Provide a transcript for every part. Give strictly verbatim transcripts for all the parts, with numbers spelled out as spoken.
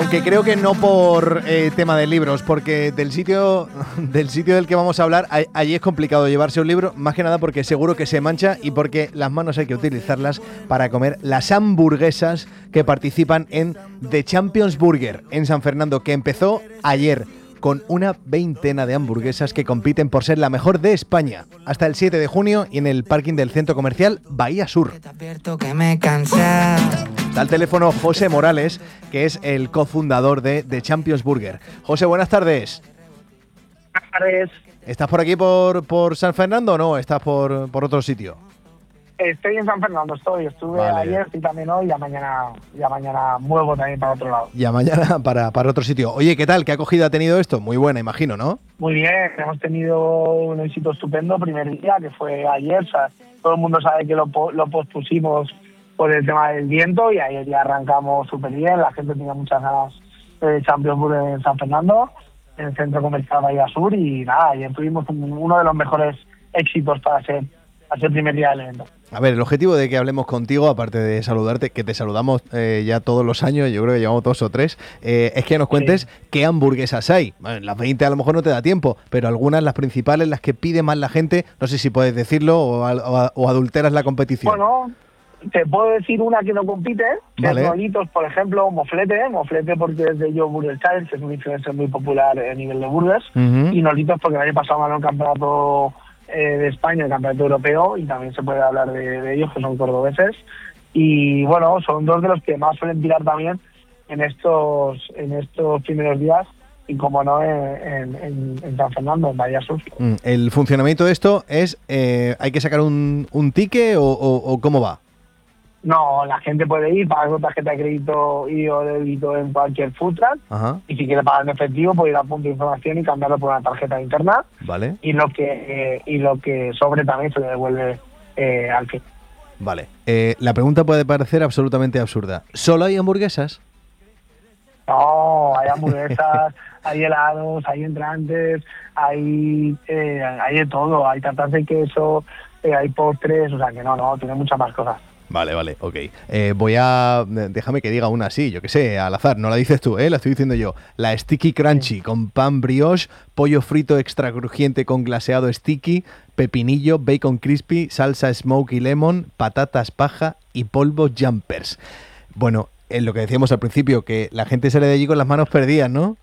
Aunque creo que no por eh, tema de libros, porque del sitio del sitio del que vamos a hablar, a, allí es complicado llevarse un libro, más que nada porque seguro que se mancha y porque las manos hay que utilizarlas para comer las hamburguesas que participan en The Champions Burger en San Fernando, que empezó ayer con una veintena de hamburguesas que compiten por ser la mejor de España. Hasta el siete de junio y en el parking del centro comercial Bahía Sur. Está al teléfono José Morales, que es el cofundador de The Champions Burger. José, buenas tardes. Buenas tardes. ¿Estás por aquí por, por San Fernando o no? ¿Estás por, por otro sitio? Estoy en San Fernando, estoy. Estuve vale. ayer y también hoy, y ya mañana, ya mañana muevo también para otro lado. Ya mañana para, para otro sitio. Oye, ¿qué tal? ¿Qué acogida ha tenido esto? Muy buena, imagino, ¿no? Muy bien, hemos tenido un éxito estupendo primer día, que fue ayer. O sea, todo el mundo sabe que lo, lo pospusimos por el tema del viento y ayer ya arrancamos súper bien. La gente tenía muchas ganas de Champions Burger en San Fernando, en el centro comercial Bahía Sur, y nada, ayer tuvimos un, uno de los mejores éxitos para ser, para ser el primer día del evento. A ver, el objetivo de que hablemos contigo, aparte de saludarte, que te saludamos eh, ya todos los años, yo creo que llevamos dos o tres, eh, es que nos cuentes sí. qué hamburguesas hay. Bueno, las veinte a lo mejor no te da tiempo, pero algunas, las principales, las que pide más la gente, no sé si puedes decirlo o, o, o adulteras la competición. Bueno, te puedo decir una que no compite, que vale. es Nolitos, por ejemplo, Moflete, Moflete porque es de Yo Burger Challenge, que es un influencer muy popular a nivel de burgers, uh-huh. y Nolitos porque el año pasado ganó el campeonato de España, el campeonato europeo, y también se puede hablar de, de ellos, que son cordobeses, y bueno, son dos de los que más suelen tirar también en estos en estos primeros días, y como no, en, en, en San Fernando, en Bahía Sur. ¿El funcionamiento de esto es, eh, hay que sacar un, un ticket o, o, o cómo va? No, la gente puede ir, pagar con tarjeta de crédito y o débito en cualquier food truck. Ajá. Y si quiere pagar en efectivo, puede ir a punto de información y cambiarlo por una tarjeta interna. Vale. Y lo que eh, y lo que sobre también se le devuelve eh, al fin. Vale. Eh, la pregunta puede parecer absolutamente absurda. ¿Solo hay hamburguesas? No, hay hamburguesas, hay helados, hay entrantes, hay eh, hay de todo. Hay tartas de queso, eh, hay postres, o sea que no, no, tiene muchas más cosas. Vale, vale, ok. Eh, voy a... Déjame que diga una así, yo qué sé, al azar. No la dices tú, ¿eh? La estoy diciendo yo. La Sticky Crunchy, sí. con pan brioche, pollo frito extra crujiente con glaseado sticky, pepinillo, bacon crispy, salsa smokey lemon, patatas paja y polvo jumpers. Bueno, en lo que decíamos al principio, que la gente sale de allí con las manos perdidas, ¿no?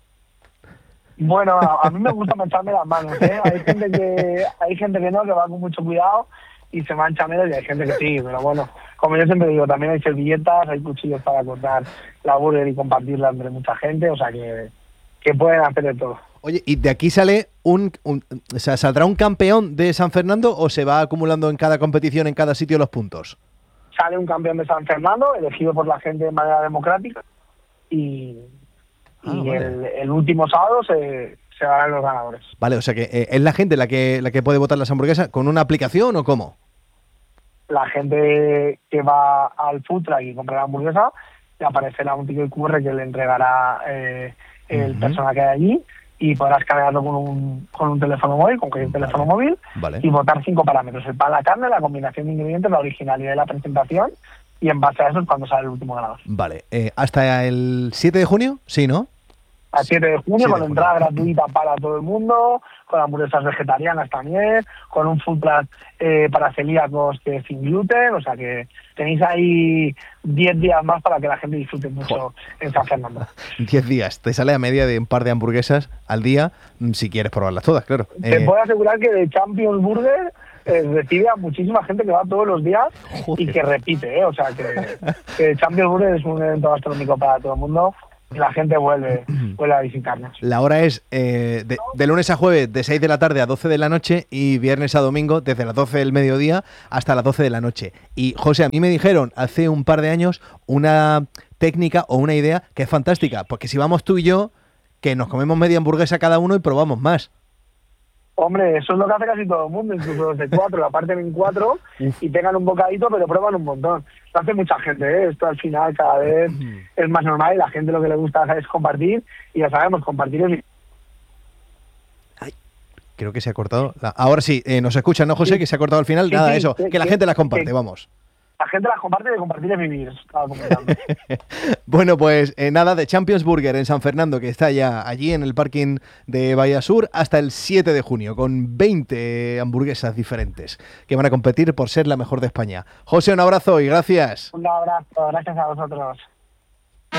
Bueno, a, a mí me gusta mancharme las manos, ¿eh? Hay gente que, hay gente que no, que va con mucho cuidado y se mancha menos, y hay gente que sí, pero bueno, como yo siempre digo, también hay servilletas, hay cuchillos para cortar la burger y compartirla entre mucha gente, o sea que, que pueden hacer de todo. Oye, ¿y de aquí sale un, un, o sea, saldrá un campeón de San Fernando o se va acumulando en cada competición, en cada sitio, los puntos? Sale un campeón de San Fernando, elegido por la gente de manera democrática, y, ah, y vale. el, el último sábado se... se van los ganadores. Vale, o sea que eh, ¿es la gente la que la que puede votar las hamburguesas con una aplicación o cómo? La gente que va al food truck y compra la hamburguesa, le aparecerá un ticket Q R que le entregará eh, el uh-huh. persona que hay allí, y podrá escanearlo con un, con un teléfono móvil, con cualquier vale. teléfono móvil, vale. y votar cinco parámetros: el pan, la carne, la combinación de ingredientes, la originalidad de la presentación, y en base a eso es cuando sale el último ganador. Vale, eh, ¿hasta el siete de junio? Sí, ¿no? A siete de junio, con entrada gratuita para todo el mundo, con hamburguesas vegetarianas también, con un food truck eh, para celíacos que es sin gluten, o sea que tenéis ahí diez días más para que la gente disfrute mucho Joder. en San Fernando. diez días, te sale a media de un par de hamburguesas al día, si quieres probarlas todas, claro. Te eh... puedo asegurar que de Champions Burger eh, recibe a muchísima gente que va todos los días Joder. y que repite, ¿eh? O sea que, que Champions Burger es un evento gastronómico para todo el mundo. La gente vuelve, vuelve a visitarnos. La hora es eh, de, de lunes a jueves de seis de la tarde a doce de la noche y viernes a domingo desde las doce del mediodía hasta las doce de la noche. Y José, a mí me dijeron hace un par de años una técnica o una idea que es fantástica, porque si vamos tú y yo, que nos comemos media hamburguesa cada uno y probamos más. Hombre, eso es lo que hace casi todo el mundo, incluso los de cuatro, la parten en cuatro Uf. y tengan un bocadito, pero prueban un montón. Lo hace mucha gente, ¿eh? Esto al final cada vez es más normal y la gente lo que le gusta es compartir, y ya sabemos, compartir es... Ay, creo que se ha cortado. La... Ahora sí, eh, nos escuchan, ¿no, José? Sí. Que se ha cortado al final. Sí, Nada, sí, eso, que, que la gente las comparte, que, vamos. la gente las comparte y de compartir es vivir. Estaba comentando. Bueno, pues eh, nada, de Champions Burger en San Fernando, que está ya allí en el parking de Bahía Sur, hasta el siete de junio, con veinte hamburguesas diferentes que van a competir por ser la mejor de España. José, un abrazo y gracias. Un abrazo, gracias a vosotros.